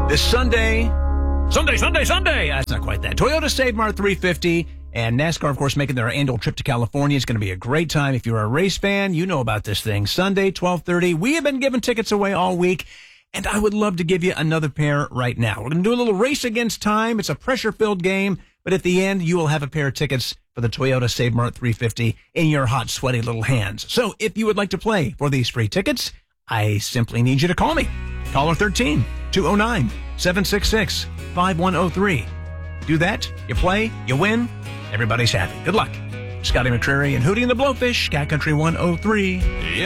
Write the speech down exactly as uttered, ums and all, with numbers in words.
This Sunday, Sunday, Sunday, Sunday. That's not quite that. Toyota Save Mart three fifty and NASCAR, of course, making their annual trip to California. It's going to be a great time. If you're a race fan, you know about this thing. Sunday, twelve thirty. We have been giving tickets away all week, and I would love to give you another pair right now. We're going to do a little race against time. It's a pressure-filled game, but at the end, you will have a pair of tickets for the Toyota Save Mart three fifty in your hot, sweaty little hands. So if you would like to play for these free tickets, I simply need you to call me. Caller thirteen, two oh nine, seven six six, five one oh three. Do that, you play, you win, everybody's happy. Good luck. Scotty McCreery and Hootie and the Blowfish, Cat Country one oh three. Yep.